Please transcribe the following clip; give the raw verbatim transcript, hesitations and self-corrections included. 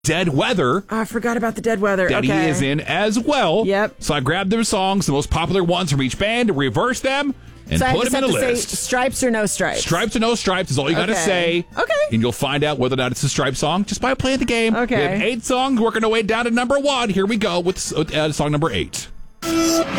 Dead Weather. Oh, I forgot about the Dead Weather. That okay. he is in as well. Yep. So I grabbed their songs, the most popular ones from each band, reversed them, and so I put just them in a have to list. Say stripes or no stripes? Stripes or no stripes is all you got to Okay. say. Okay. And you'll find out whether or not it's a Stripe song just by playing the game. Okay. We have eight songs working our way down to number one. Here we go with uh, song number eight.